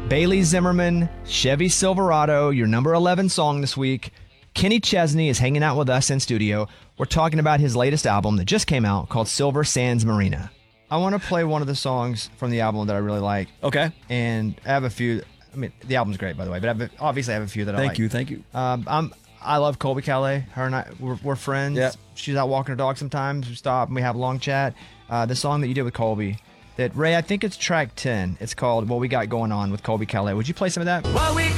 Bailey Zimmerman, Chevy Silverado, your number 11 song this week. Kenny Chesney is hanging out with us in studio. We're talking about his latest album that just came out called Silver Sands Marina. I want to play one of the songs from the album that I really like. Okay. And I have a few. I mean, the album's great, by the way, but obviously I have a few that I like. Thank you. I love Colby Calais. Her and I, we're friends. Yeah. She's out walking her dog sometimes. We stop and we have a long chat. The song that you did with Colby, that Ray, I think it's track 10. It's called What We Got Going On with Colby Calais. Would you play some of that? What we